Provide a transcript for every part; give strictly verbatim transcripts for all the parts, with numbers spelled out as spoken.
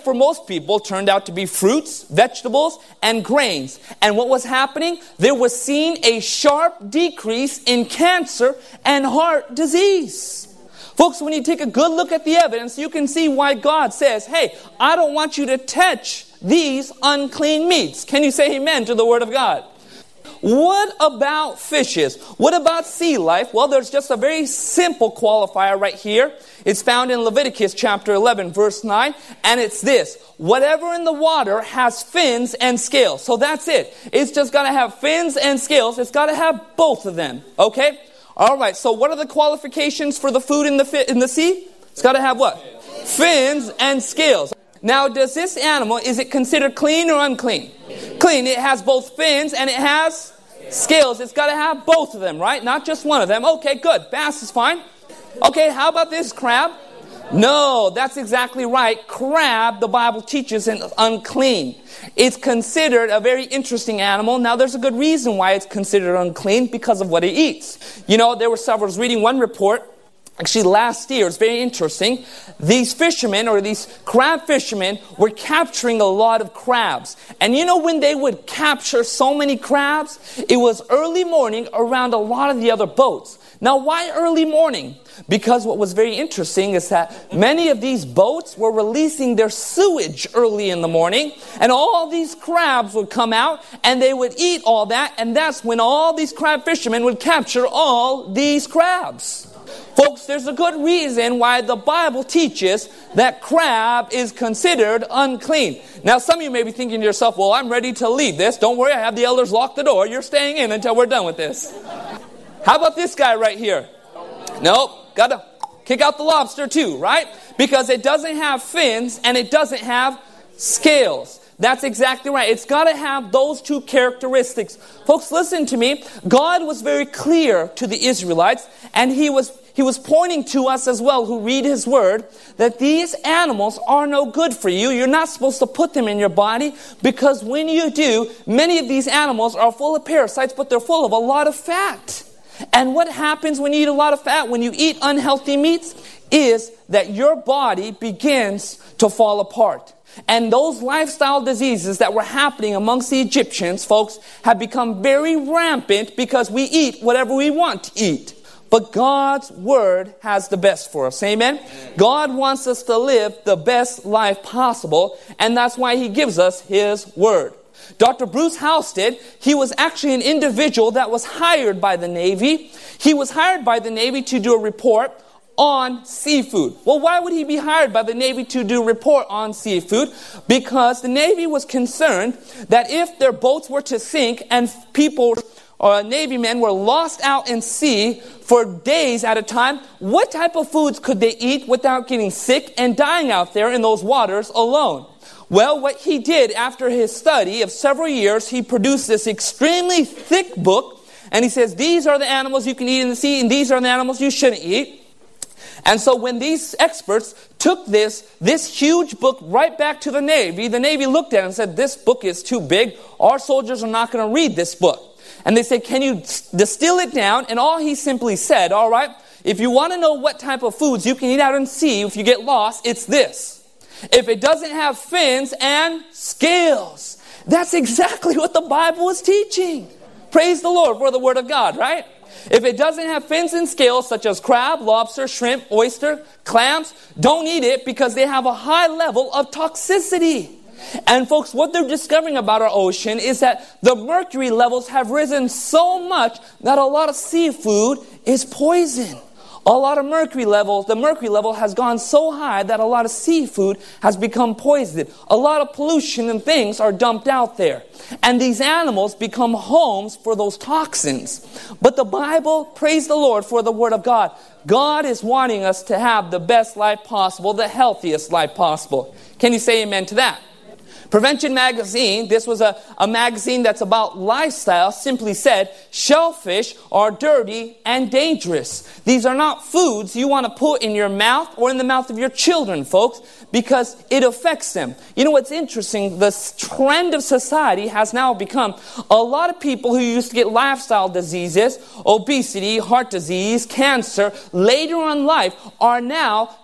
for most people turned out to be fruits, vegetables, and grains. And what was happening? There was seen a sharp decrease in cancer and heart disease. Folks, when you take a good look at the evidence, you can see why God says, hey, I don't want you to touch these unclean meats. Can you say amen to the Word of God? What about fishes? What about sea life? Well, there's just a very simple qualifier right here. It's found in Leviticus chapter eleven, verse nine, and it's this: whatever in the water has fins and scales. So that's it. It's just got to have fins and scales. It's got to have both of them. Okay? All right, so what are the qualifications for the food in the fi- in the sea? It's got to have what? Fins and scales. Now, does this animal, is it considered clean or unclean? Clean. It has both fins and it has scales. It's got to have both of them, right? Not just one of them. Okay, good. Bass is fine. Okay, how about this crab? No, that's exactly right. Crab, the Bible teaches, is unclean. It's considered a very interesting animal. Now, there's a good reason why it's considered unclean, because of what it eats. You know, there were several, I was reading one report, actually last year, it's very interesting. These fishermen, or these crab fishermen, were capturing a lot of crabs. And you know when they would capture so many crabs? It was early morning around a lot of the other boats. Now, why early morning? Because what was very interesting is that many of these boats were releasing their sewage early in the morning, and all these crabs would come out and they would eat all that, and that's when all these crab fishermen would capture all these crabs. Folks, there's a good reason why the Bible teaches that crab is considered unclean. Now, some of you may be thinking to yourself, well, I'm ready to leave this. Don't worry, I have the elders lock the door. You're staying in until we're done with this. How about this guy right here? Nope, got to kick out the lobster too, right? Because it doesn't have fins and it doesn't have scales. That's exactly right. It's got to have those two characteristics. Folks, listen to me. God was very clear to the Israelites, and He was He was pointing to us as well who read His Word, that these animals are no good for you. You're not supposed to put them in your body, because when you do, many of these animals are full of parasites, but they're full of a lot of fat. And what happens when you eat a lot of fat, when you eat unhealthy meats, is that your body begins to fall apart. And those lifestyle diseases that were happening amongst the Egyptians, folks, have become very rampant because we eat whatever we want to eat. But God's Word has the best for us. Amen? Amen? God wants us to live the best life possible, and that's why He gives us His Word. Doctor Bruce Halstead, he was actually an individual that was hired by the Navy. He was hired by the Navy to do a report on seafood. Well, why would he be hired by the Navy to do a report on seafood? Because the Navy was concerned that if their boats were to sink and people or Navy men were lost out in sea for days at a time, what type of foods could they eat without getting sick and dying out there in those waters alone? Well, what he did after his study of several years, he produced this extremely thick book, and he says, these are the animals you can eat in the sea, and these are the animals you shouldn't eat. And so when these experts took this, this huge book right back to the Navy, the Navy looked at it and said, this book is too big. Our soldiers are not going to read this book. And they said, can you distill it down? And all he simply said, all right, if you want to know what type of foods you can eat out in the sea if you get lost, it's this. If it doesn't have fins and scales. That's exactly what the Bible is teaching. Praise the Lord for the Word of God, right? If it doesn't have fins and scales, such as crab, lobster, shrimp, oyster, clams, don't eat it because they have a high level of toxicity. And folks, what they're discovering about our ocean is that the mercury levels have risen so much that a lot of seafood is poison. A lot of mercury levels, the mercury level has gone so high that a lot of seafood has become poisoned. A lot of pollution and things are dumped out there. And these animals become homes for those toxins. But the Bible, praise the Lord for the Word of God. God is wanting us to have the best life possible, the healthiest life possible. Can you say amen to that? Prevention Magazine, this was a, a magazine that's about lifestyle, simply said, shellfish are dirty and dangerous. These are not foods you want to put in your mouth or in the mouth of your children, folks, because it affects them. You know what's interesting? The trend of society has now become a lot of people who used to get lifestyle diseases, obesity, heart disease, cancer, later on in life are now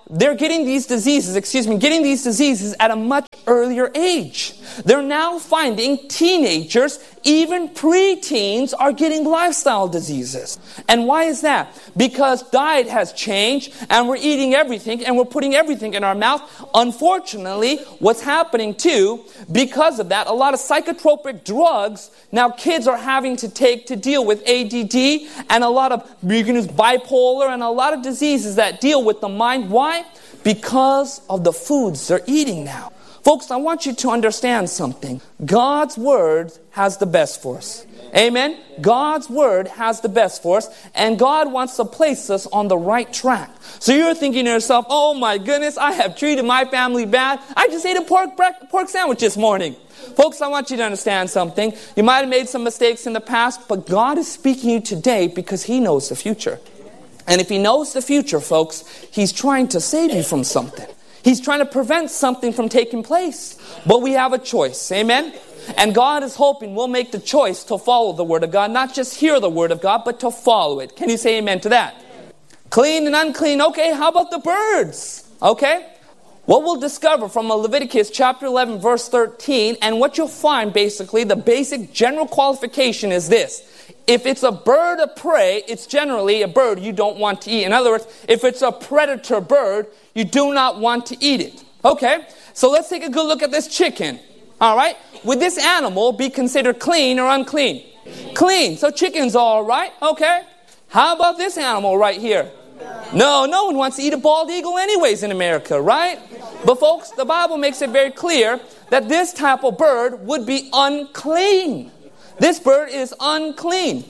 they're getting these diseases, excuse me, getting these diseases at a much earlier age. They're now finding teenagers, even preteens, are getting lifestyle diseases. And why is that? Because diet has changed and we're eating everything and we're putting everything in our mouth. Unfortunately, what's happening too, because of that, a lot of psychotropic drugs now kids are having to take to deal with A D D and a lot of, you can use bipolar and a lot of diseases that deal with the mind. Why? Because of the foods they're eating now. Folks, I want you to understand something. God's Word has the best for us. Amen? God's Word has the best for us, and God wants to place us on the right track. So you're thinking to yourself, oh my goodness, I have treated my family bad. I just ate a pork, pork sandwich this morning. Folks, I want you to understand something. You might have made some mistakes in the past, but God is speaking to you today because He knows the future. And if He knows the future, folks, He's trying to save you from something. He's trying to prevent something from taking place. But we have a choice. Amen? And God is hoping we'll make the choice to follow the Word of God. Not just hear the Word of God, but to follow it. Can you say amen to that? Clean and unclean. Okay, how about the birds? Okay? What we'll discover from Leviticus chapter eleven, verse thirteen, and what you'll find basically, the basic general qualification is this. If it's a bird of prey, it's generally a bird you don't want to eat. In other words, if it's a predator bird, you do not want to eat it. Okay, so let's take a good look at this chicken. All right, would this animal be considered clean or unclean? Clean. So chicken's all right. Okay, how about this animal right here? No, no one wants to eat a bald eagle anyways in America, right? But folks, the Bible makes it very clear that this type of bird would be unclean. This bird is unclean.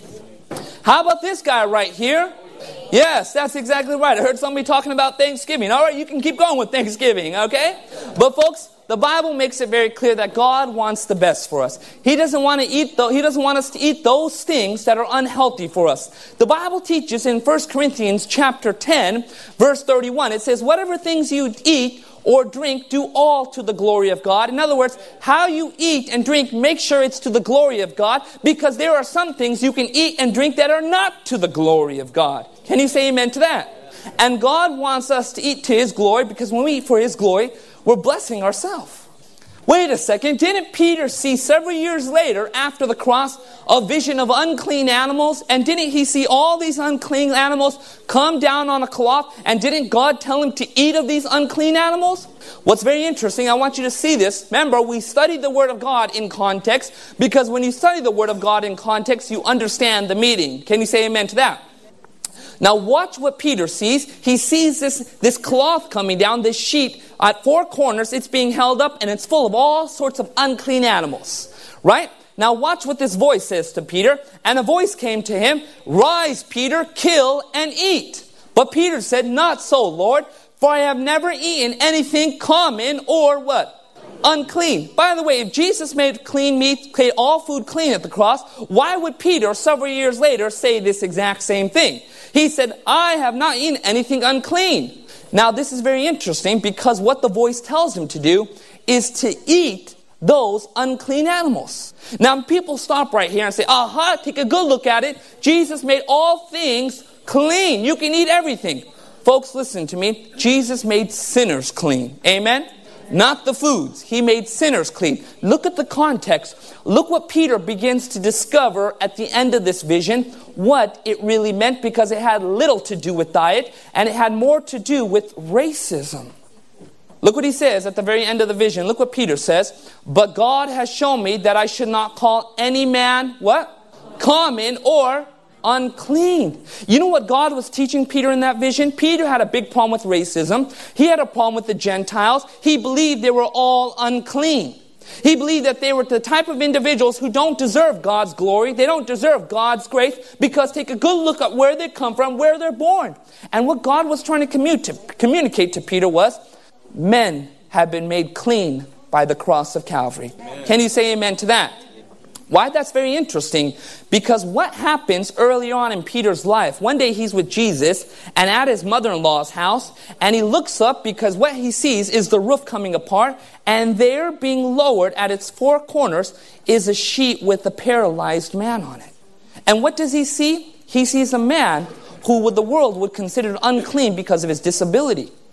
How about this guy right here? Yes, that's exactly right. I heard somebody talking about Thanksgiving. All right, you can keep going with Thanksgiving, okay? But folks, the Bible makes it very clear that God wants the best for us. He doesn't want to eat th- He doesn't want us to eat those things that are unhealthy for us. The Bible teaches in First Corinthians chapter ten, verse thirty-one, it says, whatever things you eat or drink, do all to the glory of God. In other words, how you eat and drink, make sure it's to the glory of God, because there are some things you can eat and drink that are not to the glory of God. Can you say amen to that? And God wants us to eat to His glory, because when we eat for His glory, we're blessing ourselves. Wait a second, didn't Peter see several years later after the cross a vision of unclean animals? And didn't he see all these unclean animals come down on a cloth? And didn't God tell him to eat of these unclean animals? What's very interesting, I want you to see this. Remember, we studied the Word of God in context, because when you study the Word of God in context, you understand the meaning. Can you say amen to that? Now watch what Peter sees. He sees this, this cloth coming down, this sheet at four corners. It's being held up and it's full of all sorts of unclean animals. Right? Now watch what this voice says to Peter. And a voice came to him, rise, Peter, kill and eat. But Peter said, not so, Lord, for I have never eaten anything common or what? Unclean. By the way, if Jesus made clean meat, made all food clean at the cross, why would Peter several years later say this exact same thing? He said, I have not eaten anything unclean. Now this is very interesting, because what the voice tells him to do is to eat those unclean animals. Now people stop right here and say, aha, take a good look at it. Jesus made all things clean. You can eat everything. Folks, listen to me. Jesus made sinners clean. Amen? Not the foods. He made sinners clean. Look at the context. Look what Peter begins to discover at the end of this vision, what it really meant, because it had little to do with diet and it had more to do with racism. Look what he says at the very end of the vision. Look what Peter says. But God has shown me that I should not call any man, what? Common or unclean. You know what God was teaching Peter in that vision? Peter had a big problem with racism. He had a problem with the Gentiles. He believed they were all unclean. He believed that they were the type of individuals who don't deserve God's glory. They don't deserve God's grace, because take a good look at where they come from, where they're born. And what God was trying to communicate, communicate to Peter was, men have been made clean by the cross of Calvary. Amen. Can you say amen to that? Why that's very interesting, because what happens early on in Peter's life, one day he's with Jesus and at his mother-in-law's house, and he looks up because what he sees is the roof coming apart, and there being lowered at its four corners is a sheet with a paralyzed man on it. And what does he see? He sees a man who the world would consider unclean because of his disability.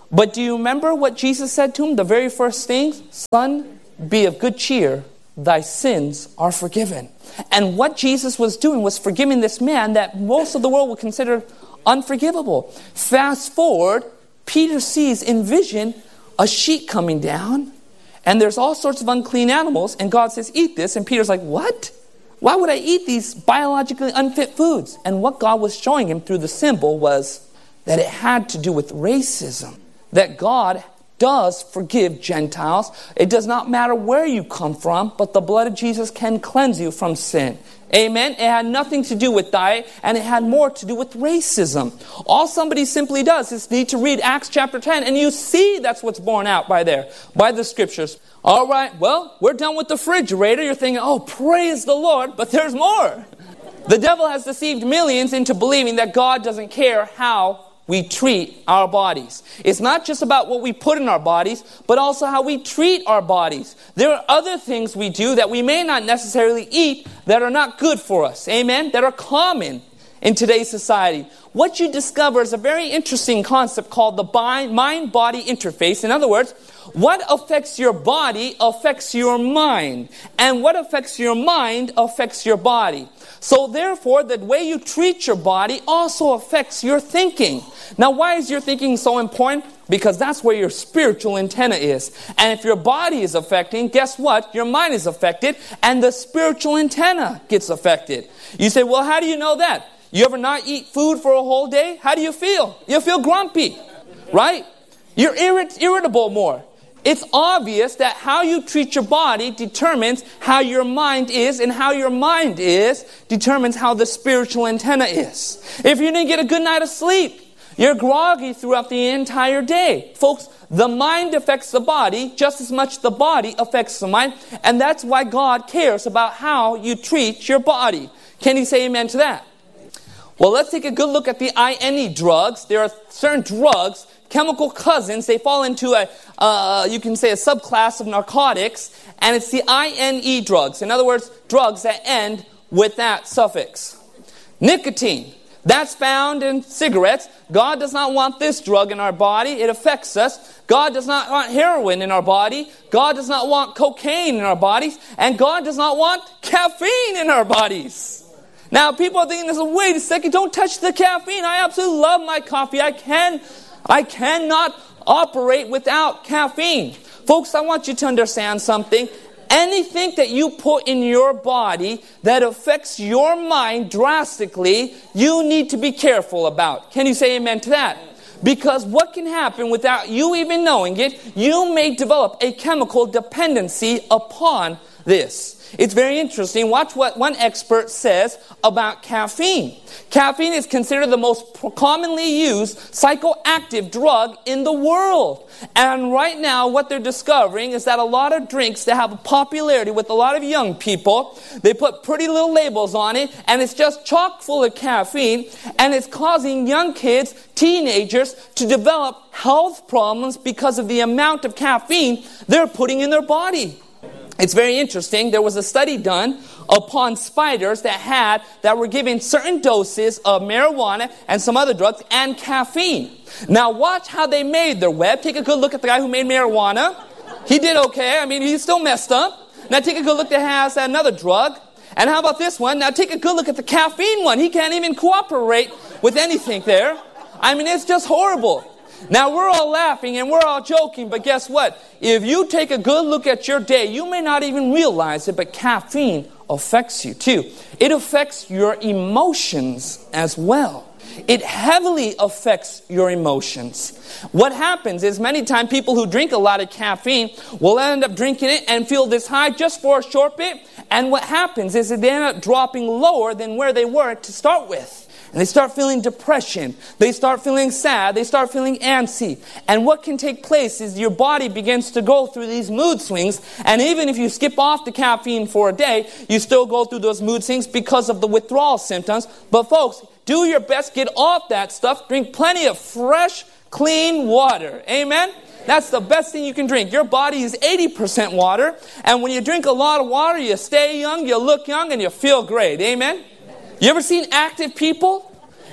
But do you remember what Jesus said to him? The very first thing, son, be of good cheer. Thy sins are forgiven. And what Jesus was doing was forgiving this man that most of the world would consider unforgivable. Fast forward, Peter sees in vision a sheet coming down, and there's all sorts of unclean animals, and God says, eat this. And Peter's like, what? Why would I eat these biologically unfit foods? And what God was showing him through the symbol was that it had to do with racism. That God does forgive Gentiles. It does not matter where you come from, but the blood of Jesus can cleanse you from sin. Amen? It had nothing to do with diet, and it had more to do with racism. All somebody simply does is need to read Acts chapter ten, and you see that's what's borne out by there, by the scriptures. All right, well, we're done with the refrigerator. You're thinking, oh, praise the Lord, but there's more. The devil has deceived millions into believing that God doesn't care how we treat our bodies. It's not just about what we put in our bodies, but also how we treat our bodies. There are other things we do that we may not necessarily eat that are not good for us. Amen? That are common in today's society. What you discover is a very interesting concept called the mind-body interface. In other words, what affects your body affects your mind. And what affects your mind affects your body. So therefore, the way you treat your body also affects your thinking. Now, why is your thinking so important? Because that's where your spiritual antenna is. And if your body is affecting, guess what? Your mind is affected, and the spiritual antenna gets affected. You say, well, how do you know that? You ever not eat food for a whole day? How do you feel? You feel grumpy, right? You're irrit- irritable more. It's obvious that how you treat your body determines how your mind is, and how your mind is determines how the spiritual antenna is. If you didn't get a good night of sleep, you're groggy throughout the entire day. Folks, the mind affects the body just as much the body affects the mind, and that's why God cares about how you treat your body. Can you say amen to that? Well, let's take a good look at the I N E drugs. There are certain drugs, chemical cousins. They fall into a, uh, you can say, a subclass of narcotics, and it's the I N E drugs. In other words, drugs that end with that suffix. Nicotine. That's found in cigarettes. God does not want this drug in our body. It affects us. God does not want heroin in our body. God does not want cocaine in our bodies. And God does not want caffeine in our bodies. Now, people are thinking, this, wait a second, don't touch the caffeine. I absolutely love my coffee. I can, I cannot operate without caffeine. Folks, I want you to understand something. Anything that you put in your body that affects your mind drastically, you need to be careful about. Can you say amen to that? Because what can happen without you even knowing it, you may develop a chemical dependency upon this. It's very interesting. Watch what one expert says about caffeine. Caffeine is considered the most commonly used psychoactive drug in the world. And right now, what they're discovering is that a lot of drinks that have a popularity with a lot of young people, they put pretty little labels on it, and it's just chock full of caffeine, and it's causing young kids, teenagers, to develop health problems because of the amount of caffeine they're putting in their body. It's very interesting. There was a study done upon spiders that had that were given certain doses of marijuana and some other drugs and caffeine. Now watch how they made their web. Take a good look at the guy who made marijuana. He did okay. I mean, he's still messed up. Now take a good look that has another drug. And how about this one? Now take a good look at the caffeine one. He can't even cooperate with anything there. I mean, it's just horrible. Now, we're all laughing and we're all joking, but guess what? If you take a good look at your day, you may not even realize it, but caffeine affects you too. It affects your emotions as well. It heavily affects your emotions. What happens is many times people who drink a lot of caffeine will end up drinking it and feel this high just for a short bit. And what happens is that they end up dropping lower than where they were to start with. And they start feeling depression. They start feeling sad. They start feeling antsy. And what can take place is your body begins to go through these mood swings. And even if you skip off the caffeine for a day, you still go through those mood swings because of the withdrawal symptoms. But folks, do your best, get off that stuff. Drink plenty of fresh, clean water. Amen? That's the best thing you can drink. Your body is eighty percent water. And when you drink a lot of water, you stay young, you look young, and you feel great. Amen? You ever seen active people?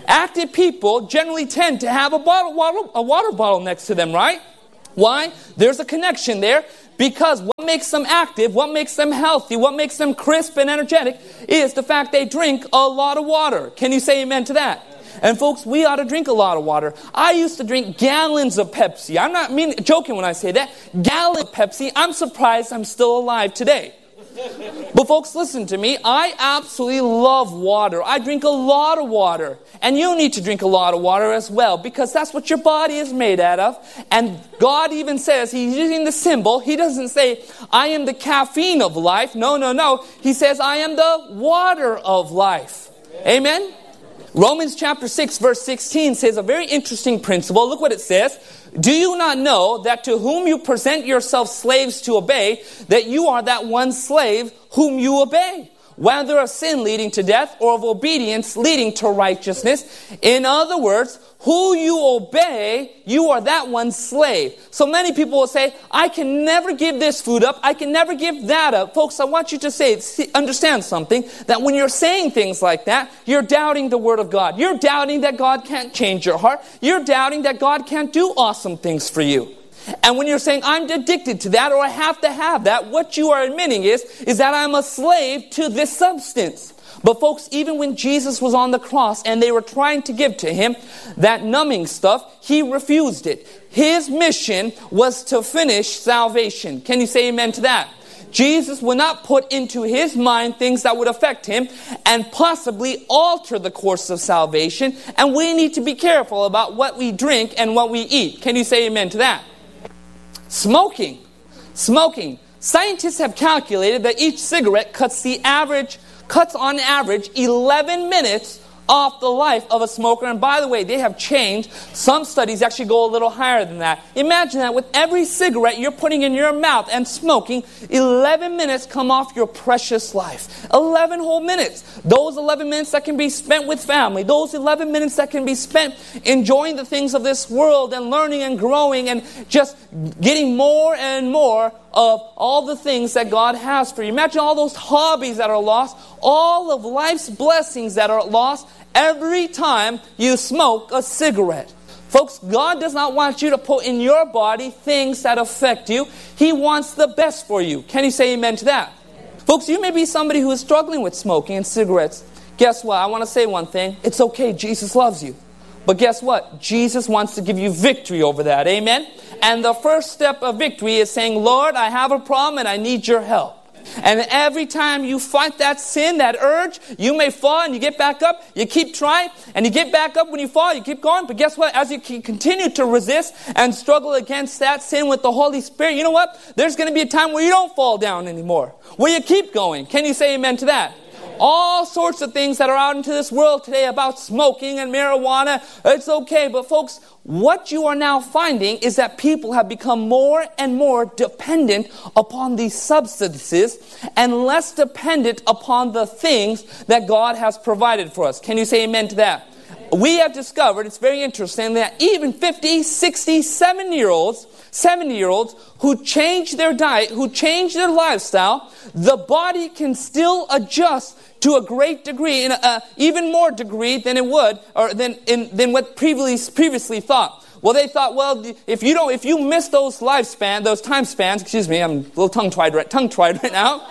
Active people generally tend to have a bottle, water, a water bottle next to them, right? Why? There's a connection there. Because what makes them active, what makes them healthy, what makes them crisp and energetic is the fact they drink a lot of water. Can you say amen to that? And folks, we ought to drink a lot of water. I used to drink gallons of Pepsi. I'm not mean, joking when I say that. Gallons of Pepsi. I'm surprised I'm still alive today. But folks, listen to me. I absolutely love water. I drink a lot of water. And you need to drink a lot of water as well, because that's what your body is made out of. And God even says, He's using the symbol. He doesn't say, I am the caffeine of life. No, no, no. He says, I am the water of life. Amen? Amen? Romans chapter six verse sixteen says a very interesting principle. Look what it says. Do you not know that to whom you present yourselves slaves to obey, that you are that one slave whom you obey? Whether of sin leading to death or of obedience leading to righteousness. In other words, who you obey, you are that one slave. So many people will say, I can never give this food up. I can never give that up. Folks, I want you to say, understand something, that when you're saying things like that, you're doubting the Word of God. You're doubting that God can't change your heart. You're doubting that God can't do awesome things for you. And when you're saying, I'm addicted to that, or I have to have that, what you are admitting is, is that I'm a slave to this substance. But folks, even when Jesus was on the cross and they were trying to give to Him that numbing stuff, He refused it. His mission was to finish salvation. Can you say amen to that? Jesus would not put into His mind things that would affect Him and possibly alter the course of salvation. And we need to be careful about what we drink and what we eat. Can you say amen to that? Smoking. Smoking. Scientists have calculated that each cigarette cuts the average, cuts on average eleven minutes off the life of a smoker. And by the way, they have changed. Some studies actually go a little higher than that. Imagine that with every cigarette you're putting in your mouth and smoking, eleven minutes come off your precious life. eleven whole minutes. Those eleven minutes that can be spent with family. Those eleven minutes that can be spent enjoying the things of this world and learning and growing and just getting more and more of all the things that God has for you. Imagine all those hobbies that are lost. All of life's blessings that are lost every time you smoke a cigarette. Folks, God does not want you to put in your body things that affect you. He wants the best for you. Can you say amen to that? Amen. Folks, you may be somebody who is struggling with smoking and cigarettes. Guess what? I want to say one thing. It's okay. Jesus loves you. But guess what? Jesus wants to give you victory over that. Amen? And the first step of victory is saying, Lord, I have a problem and I need your help. And every time you fight that sin, that urge, you may fall and you get back up. You keep trying and you get back up when you fall. You keep going. But guess what? As you continue to resist and struggle against that sin with the Holy Spirit, you know what? There's going to be a time where you don't fall down anymore. Where you keep going. Can you say amen to that? All sorts of things that are out into this world today about smoking and marijuana. It's okay. But folks, what you are now finding is that people have become more and more dependent upon these substances and less dependent upon the things that God has provided for us. Can you say amen to that? We have discovered, it's very interesting, that even fifty, sixty, seventy-year-olds, seventy-year-olds who change their diet, who change their lifestyle, the body can still adjust to a great degree, in an even more degree than it would, or than in, than what previously previously thought. Well, they thought, well, if you don't, if you miss those lifespan, those time spans, excuse me, I'm a little tongue-tied right, tongue-tied right now.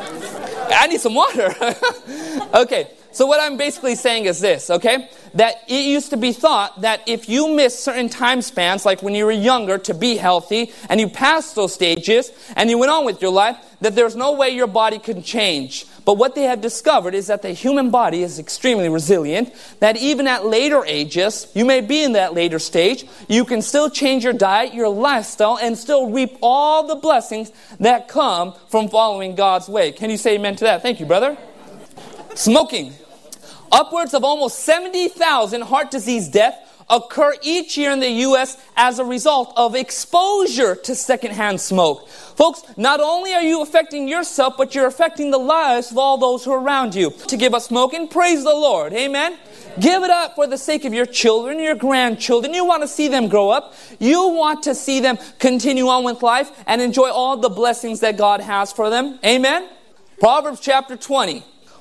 I need some water. Okay. So what I'm basically saying is this, okay? That it used to be thought that if you miss certain time spans, like when you were younger, to be healthy, and you passed those stages, and you went on with your life, that there's no way your body could change. But what they have discovered is that the human body is extremely resilient, that even at later ages, you may be in that later stage, you can still change your diet, your lifestyle, and still reap all the blessings that come from following God's way. Can you say amen to that? Thank you, brother. Smoking. Upwards of almost seventy thousand heart disease deaths occur each year in the U S as a result of exposure to secondhand smoke. Folks, not only are you affecting yourself, but you're affecting the lives of all those who are around you. To give up smoking, praise the Lord. Amen? Give it up for the sake of your children, your grandchildren. You want to see them grow up. You want to see them continue on with life and enjoy all the blessings that God has for them. Amen? Proverbs chapter twenty.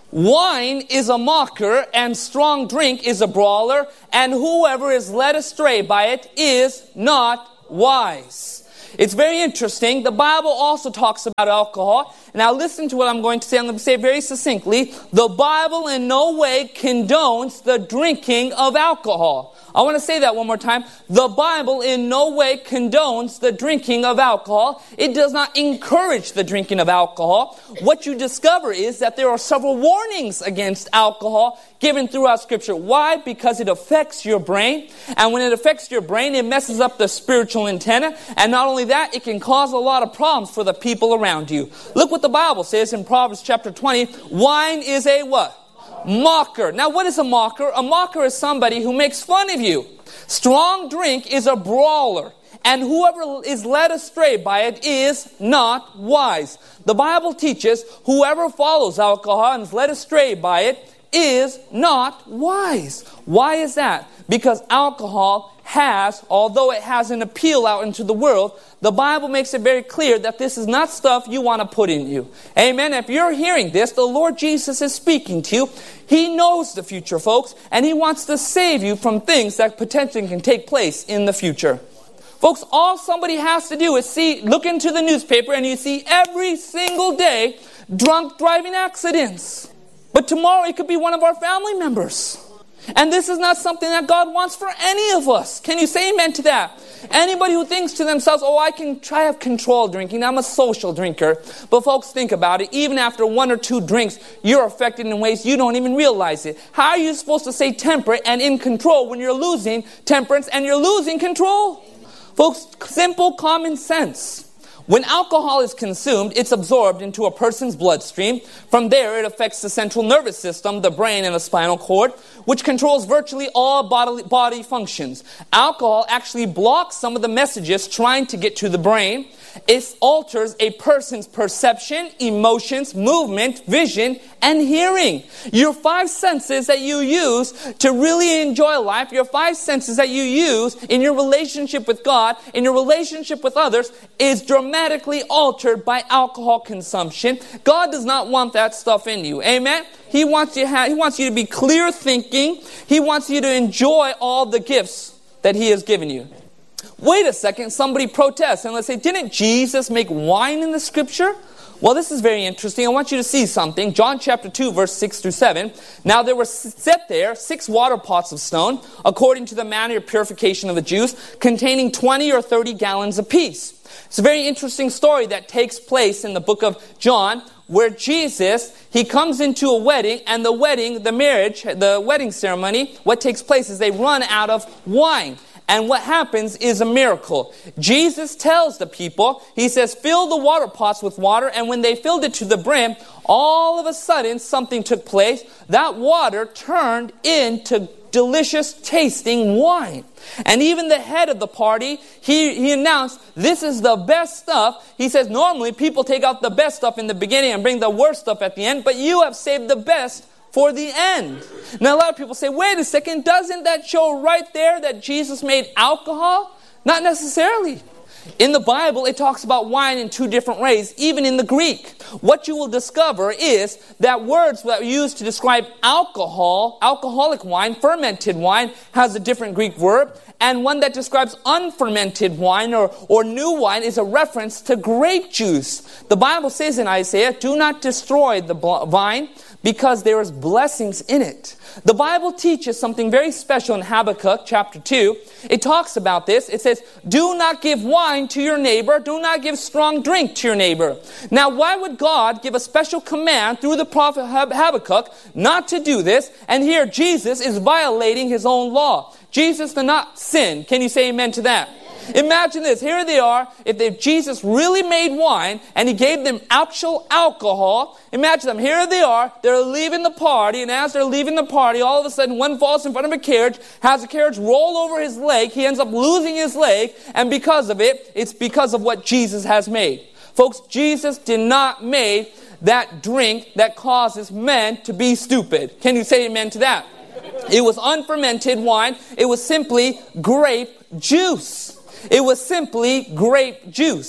Wine is a mocker, and strong drink is a brawler, and whoever is led astray by it is not wise. It's very interesting. The Bible also talks about alcohol. Now listen to what I'm going to say. I'm going to say it very succinctly. The Bible in no way condones the drinking of alcohol. I want to say that one more time. The Bible in no way condones the drinking of alcohol. It does not encourage the drinking of alcohol. What you discover is that there are several warnings against alcohol given throughout Scripture. Why? Because it affects your brain. And when it affects your brain, it messes up the spiritual antenna. And not only that, it can cause a lot of problems for the people around you. Look what the Bible says in Proverbs chapter twenty. Wine is a what? Mocker. Now, what is a mocker? A mocker is somebody who makes fun of you. Strong drink is a brawler, and whoever is led astray by it is not wise. The Bible teaches whoever follows alcohol and is led astray by it is not wise. Why is that? Because alcohol has, although it has an appeal out into the world, the Bible makes it very clear that this is not stuff you want to put in you. Amen. If you're hearing this, the Lord Jesus is speaking to you. He knows the future, folks, and He wants to save you from things that potentially can take place in the future. Folks, all somebody has to do is see, look into the newspaper, and you see every single day drunk driving accidents. But tomorrow it could be one of our family members. And this is not something that God wants for any of us. Can you say amen to that? Anybody who thinks to themselves, oh, I can try to have control drinking. I'm a social drinker. But folks, think about it. Even after one or two drinks, you're affected in ways you don't even realize it. How are you supposed to say temperate and in control when you're losing temperance and you're losing control? Folks, simple common sense. When alcohol is consumed, it's absorbed into a person's bloodstream. From there, it affects the central nervous system, the brain, and the spinal cord, which controls virtually all bodily, body functions. Alcohol actually blocks some of the messages trying to get to the brain. It alters a person's perception, emotions, movement, vision, and hearing. Your five senses that you use to really enjoy life, your five senses that you use in your relationship with God, in your relationship with others, is dramatically altered by alcohol consumption. God does not want that stuff in you. Amen? He wants you to have, He wants you to be clear thinking. He wants you to enjoy all the gifts that He has given you. Wait a second, somebody protests and let's say, didn't Jesus make wine in the Scripture? Well, this is very interesting. I want you to see something. John chapter two, verse six through seven. Now there were set there six water pots of stone, according to the manner of purification of the Jews, containing twenty or thirty gallons apiece. It's a very interesting story that takes place in the book of John, where Jesus, He comes into a wedding, and the wedding, the marriage, the wedding ceremony, what takes place is they run out of wine. And what happens is a miracle. Jesus tells the people, He says, fill the water pots with water. And when they filled it to the brim, all of a sudden something took place. That water turned into delicious tasting wine. And even the head of the party, he, he announced, this is the best stuff. He says, normally people take out the best stuff in the beginning and bring the worst stuff at the end. But you have saved the best for the end. Now a lot of people say, wait a second, doesn't that show right there that Jesus made alcohol? Not necessarily. In the Bible, it talks about wine in two different ways, even in the Greek. What you will discover is that words that are used to describe alcohol, alcoholic wine, fermented wine, has a different Greek verb. And one that describes unfermented wine or, or new wine is a reference to grape juice. The Bible says in Isaiah, do not destroy the vine, because there is blessings in it. The Bible teaches something very special in Habakkuk chapter two. It talks about this. It says, do not give wine to your neighbor. Do not give strong drink to your neighbor. Now, why would God give a special command through the prophet Habakkuk not to do this? And here Jesus is violating His own law. Jesus did not sin. Can you say amen to that? Imagine this. Here they are. If they, Jesus really made wine and He gave them actual alcohol, imagine them. Here they are. They're leaving the party. And as they're leaving the party, all of a sudden one falls in front of a carriage, has the carriage roll over his leg. He ends up losing his leg. And because of it, it's because of what Jesus has made. Folks, Jesus did not make that drink that causes men to be stupid. Can you say amen to that? It was unfermented wine. It was simply grape juice. It was simply grape juice.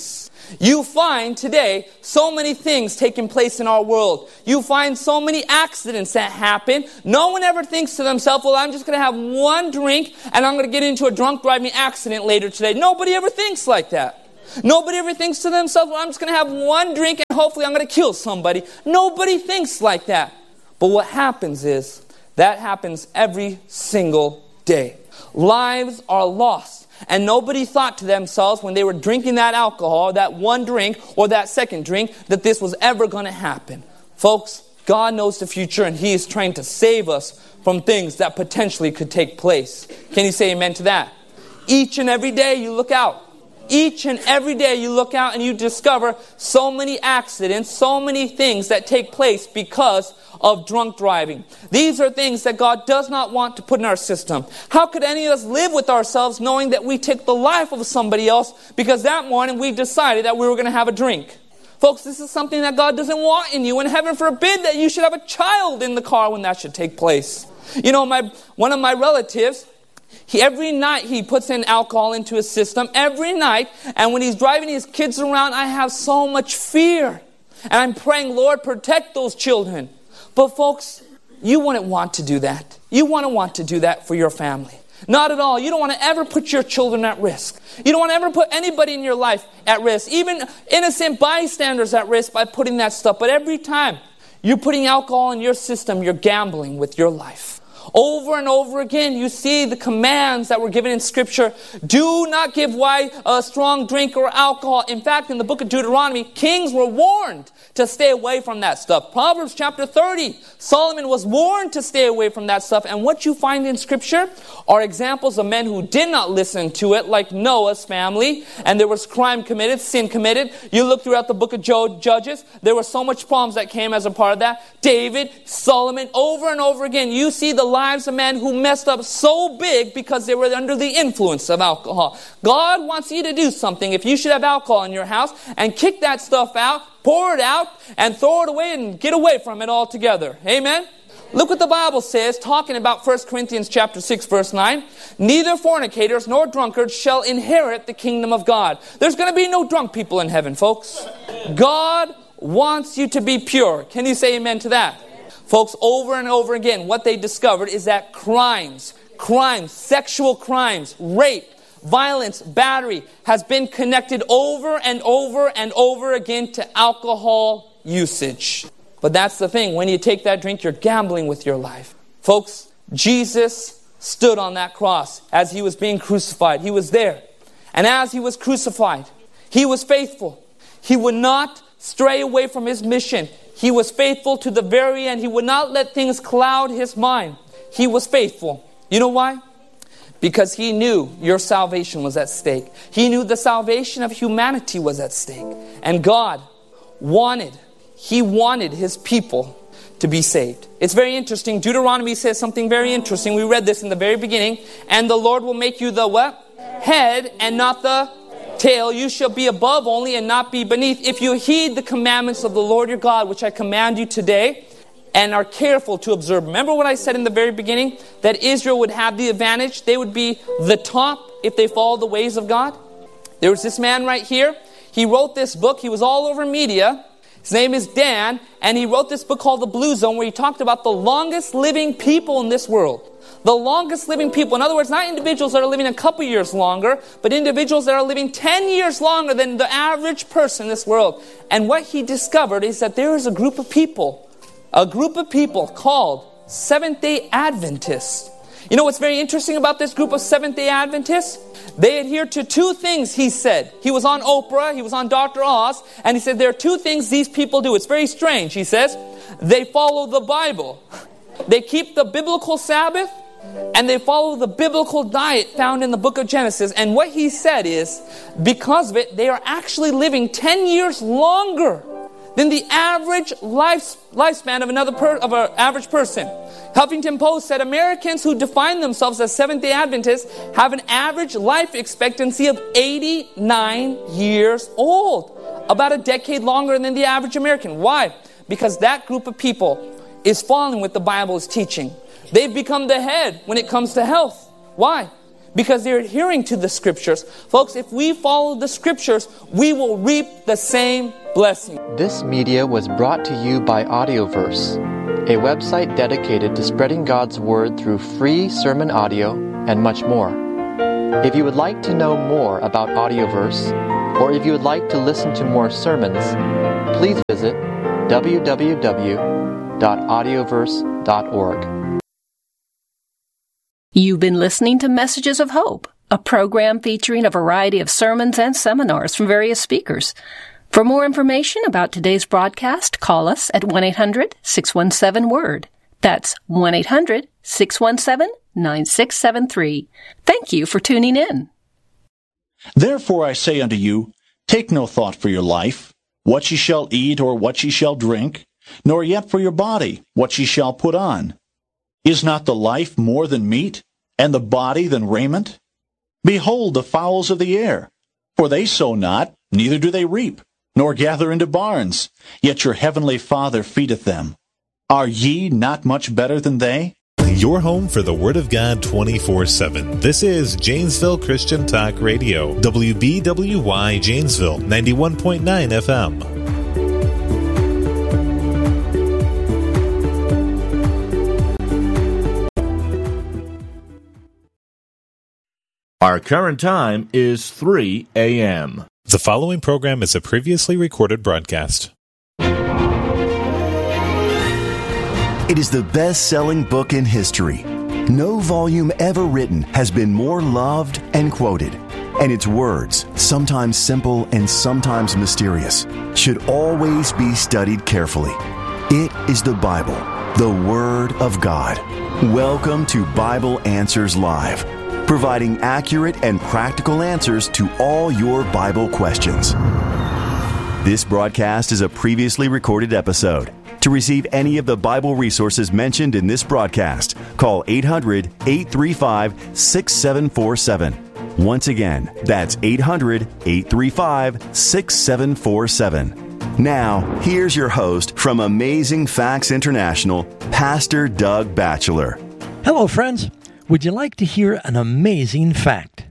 You find today so many things taking place in our world. You find so many accidents that happen. No one ever thinks to themselves, well, I'm just going to have one drink and I'm going to get into a drunk driving accident later today. Nobody ever thinks like that. Nobody ever thinks to themselves, well, I'm just going to have one drink and hopefully I'm going to kill somebody. Nobody thinks like that. But what happens is, that happens every single day. Lives are lost. And nobody thought to themselves when they were drinking that alcohol, that one drink or that second drink, that this was ever going to happen. Folks, God knows the future and He is trying to save us from things that potentially could take place. Can you say amen to that? Each and every day you look out. Each and every day you look out and you discover so many accidents, so many things that take place because of drunk driving. These are things that God does not want to put in our system. How could any of us live with ourselves knowing that we take the life of somebody else because that morning we decided that we were going to have a drink? Folks, this is something that God doesn't want in you, and heaven forbid that you should have a child in the car when that should take place. You know, my one of my relatives, He, every night he puts in alcohol into his system, every night. And when he's driving his kids around, I have so much fear. And I'm praying, Lord, protect those children. But folks, you wouldn't want to do that. You wouldn't want to do that for your family. Not at all. You don't want to ever put your children at risk. You don't want to ever put anybody in your life at risk. Even innocent bystanders at risk by putting that stuff. But every time you're putting alcohol in your system, you're gambling with your life. Over and over again, you see the commands that were given in Scripture. Do not give wine, a strong drink, or alcohol. In fact, in the book of Deuteronomy, kings were warned to stay away from that stuff. Proverbs chapter thirty, Solomon was warned to stay away from that stuff. And what you find in Scripture are examples of men who did not listen to it, like Noah's family. And there was crime committed, sin committed. You look throughout the book of Judges, there were so much problems that came as a part of that. David, Solomon, over and over again, you see the lives of men who messed up so big because they were under the influence of alcohol. God wants you to do something. If you should have alcohol in your house, and kick that stuff out, pour it out, and throw it away and get away from it altogether. Amen? Look what the Bible says, talking about First Corinthians chapter six, verse nine. Neither fornicators nor drunkards shall inherit the kingdom of God. There's going to be no drunk people in heaven, folks. God wants you to be pure. Can you say amen to that? Folks, over and over again, what they discovered is that crimes, crimes, sexual crimes, rape, violence, battery has been connected over and over and over again to alcohol usage. But that's the thing. When you take that drink, you're gambling with your life. Folks, Jesus stood on that cross as He was being crucified. He was there. And as He was crucified, He was faithful. He would not stray away from His mission. He was faithful to the very end. He would not let things cloud His mind. He was faithful. You know why? Because He knew your salvation was at stake. He knew the salvation of humanity was at stake. And God wanted, He wanted His people to be saved. It's very interesting. Deuteronomy says something very interesting. We read this in the very beginning. And the Lord will make you the what? Head and not the tail. You shall be above only and not be beneath. If you heed the commandments of the Lord your God, which I command you today, and are careful to observe. Remember what I said in the very beginning? That Israel would have the advantage. They would be the top if they follow the ways of God. There was this man right here. He wrote this book. He was all over media. His name is Dan. And he wrote this book called The Blue Zone, where he talked about the longest living people in this world. The longest living people. In other words, not individuals that are living a couple years longer, but individuals that are living ten years longer than the average person in this world. And what he discovered is that there is a group of people, a group of people called Seventh-day Adventists. You know what's very interesting about this group of Seventh-day Adventists? They adhere to two things, he said. He was on Oprah, he was on Doctor Oz, and he said there are two things these people do. It's very strange, he says. They follow the Bible. They keep the biblical Sabbath, and they follow the biblical diet found in the book of Genesis. And what he said is, because of it, they are actually living ten years longer than the average life, lifespan of another per, of an average person. Huffington Post said Americans who define themselves as Seventh-day Adventists have an average life expectancy of eighty-nine years old. About a decade longer than the average American. Why? Because that group of people is following what the Bible is teaching. They've become the head when it comes to health. Why? because they're adhering to the Scriptures. Folks, if we follow the Scriptures, we will reap the same blessing. This media was brought to you by Audioverse, a website dedicated to spreading God's Word through free sermon audio and much more. If you would like to know more about Audioverse, or if you would like to listen to more sermons, please visit w w w dot audioverse dot org. You've been listening to Messages of Hope, a program featuring a variety of sermons and seminars from various speakers. For more information about today's broadcast, call us at one eight hundred six one seven word. That's one eight hundred six one seven nine six seven three. Thank you for tuning in. Therefore I say unto you, take no thought for your life, what ye shall eat or what ye shall drink, nor yet for your body, what ye shall put on. Is not the life more than meat, and the body than raiment? Behold the fowls of the air, for they sow not, neither do they reap, nor gather into barns, yet your heavenly Father feedeth them. Are ye not much better than they? Your home for the Word of God twenty-four seven. This is Janesville Christian Talk Radio, W B W Y Janesville, ninety-one point nine F M. Our current time is three a.m. The following program is a previously recorded broadcast. It is the best-selling book in history. No volume ever written has been more loved and quoted. And its words, sometimes simple and sometimes mysterious, should always be studied carefully. It is the Bible, the Word of God. Welcome to Bible Answers Live, providing accurate and practical answers to all your Bible questions. This broadcast is a previously recorded episode. To receive any of the Bible resources mentioned in this broadcast, call eight hundred eight three five six seven four seven. Once again, that's eight hundred eight three five six seven four seven. Now, here's your host from Amazing Facts International, Pastor Doug Batchelor. Hello, friends. Would you like to hear an amazing fact?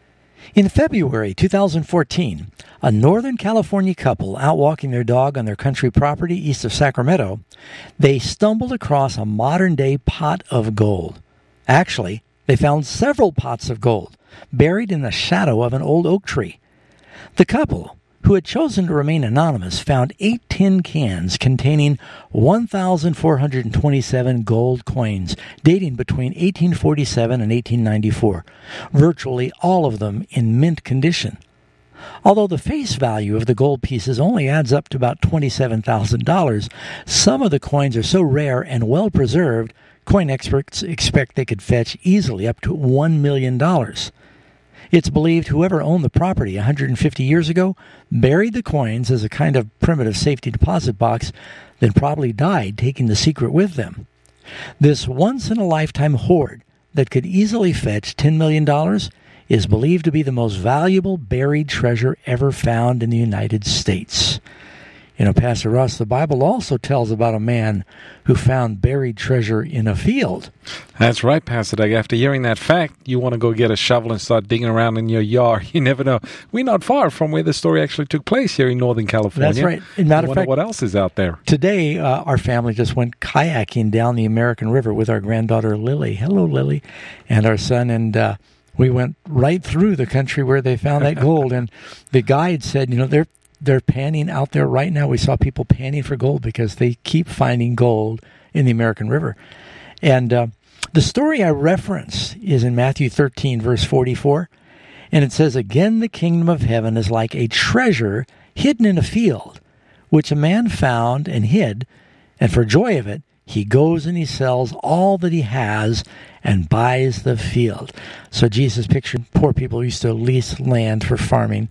In February two thousand fourteen, a Northern California couple out walking their dog on their country property east of Sacramento, they stumbled across a modern-day pot of gold. Actually, they found several pots of gold buried in the shadow of an old oak tree. The couple, who had chosen to remain anonymous, found eight tin cans containing one thousand four hundred twenty-seven gold coins dating between eighteen forty-seven and eighteen ninety-four, virtually all of them in mint condition. Although the face value of the gold pieces only adds up to about twenty-seven thousand dollars, some of the coins are so rare and well preserved, coin experts expect they could fetch easily up to one million dollars. It's believed whoever owned the property one hundred fifty years ago buried the coins as a kind of primitive safety deposit box, then probably died taking the secret with them. This once-in-a-lifetime hoard that could easily fetch ten million dollars is believed to be the most valuable buried treasure ever found in the United States. You know, Pastor Russ, the Bible also tells about a man who found buried treasure in a field. That's right, Pastor Doug. After hearing that fact, you want to go get a shovel and start digging around in your yard. You never know. We're not far from where the story actually took place here in Northern California. That's right. As a matter of fact, what else is out there? Today, uh, our family just went kayaking down the American River with our granddaughter, Lily. Hello, Lily. And our son, and uh, we went right through the country where they found that gold. And the guide said, you know, they're They're panning out there right now. We saw people panning for gold because they keep finding gold in the American River. And uh, the story I reference is in Matthew thirteen, verse forty-four. And it says, "Again, the kingdom of heaven is like a treasure hidden in a field, which a man found and hid. And for joy of it, he goes and he sells all that he has and buys the field." So Jesus pictured poor people who used to lease land for farming.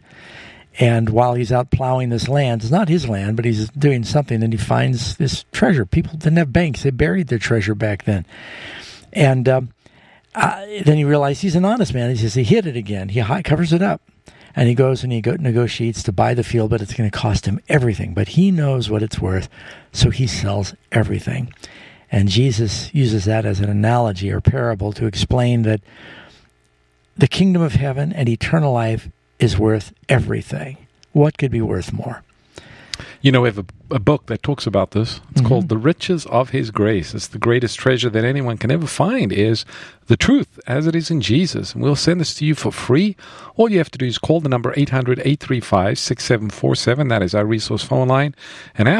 And while he's out plowing this land, it's not his land, but he's doing something, and he finds this treasure. People didn't have banks. They buried their treasure back then. And um, uh, then he realized he's an honest man. He says he hid it again. He covers it up. And he goes and he go, negotiates to buy the field, but it's going to cost him everything. But he knows what it's worth, so he sells everything. And Jesus uses that as an analogy or parable to explain that the kingdom of heaven and eternal life is worth everything. What could be worth more? You know, we have a, a book that talks about this. It's mm-hmm. called The Riches of His Grace. It's the greatest treasure that anyone can ever find is the truth as it is in Jesus. And we'll send this to you for free. All you have to do is call the number eight hundred, eight three five, six seven four seven. That is our resource phone line. And ask